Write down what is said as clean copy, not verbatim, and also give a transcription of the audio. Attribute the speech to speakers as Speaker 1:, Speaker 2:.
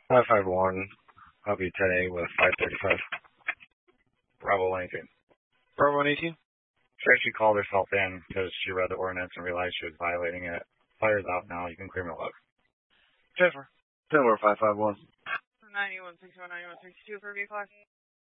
Speaker 1: 551, I'll be 10-8 with 535. Bravo 118.
Speaker 2: Bravo 118?
Speaker 1: She actually called herself in because she read the ordinance and realized she was violating it. Fire's out now. You can clear me look.
Speaker 2: Jennifer.
Speaker 3: Denver 551.
Speaker 4: 9161, 9162 for vehicle.